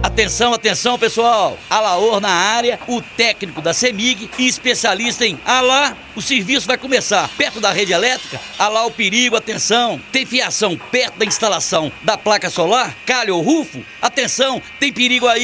Atenção, atenção, pessoal. Alaor na área, o técnico da CEMIG e especialista em alá. O serviço vai começar perto da rede elétrica. Alá o perigo, atenção. Tem fiação perto da instalação da placa solar, calha ou rufo? Atenção, tem perigo aí.